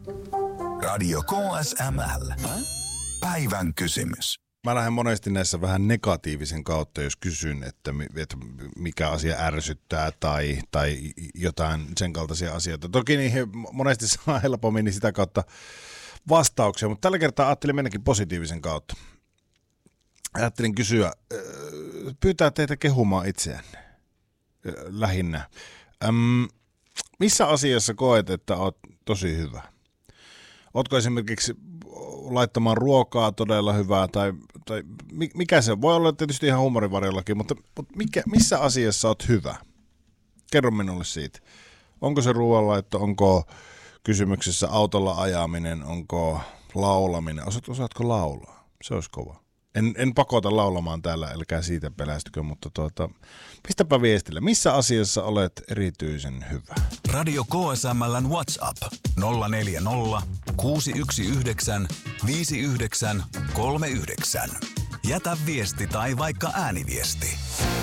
Radio KSML. Päivän kysymys. Mä lähden monesti näissä vähän negatiivisen kautta, jos kysyn, että mikä asia ärsyttää tai jotain sen kaltaisia asioita. Toki niihin monesti saa helpommin niin sitä kautta vastauksia, mutta tällä kertaa ajattelin mennäkin positiivisen kautta. Ajattelin kysyä, pyytää teitä kehumaan itseänne lähinnä. Missä asiassa koet, että oot tosi hyvä? Ootko esimerkiksi laittamaan ruokaa todella hyvää tai mikä se voi olla tietysti ihan huumorivarjollakin, mutta missä asiassa oot hyvä? Kerro minulle siitä. Onko se ruoanlaitto, onko kysymyksessä autolla ajaminen, onko laulaminen? Osaatko laulaa? Se olisi kova. En pakota laulamaan täällä, älkää siitä pelästykö, mutta pistäpä viestille. Missä asiassa olet erityisen hyvä? Radio KSML:n WhatsApp 040 619 5939. Jätä viesti tai vaikka ääniviesti.